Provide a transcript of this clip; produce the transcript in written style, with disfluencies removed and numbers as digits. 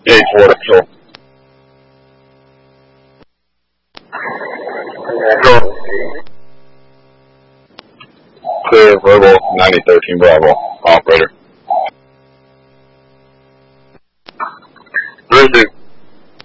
84 Patrol. Clear, verbal, 9013 Bravo, operator. Grizzly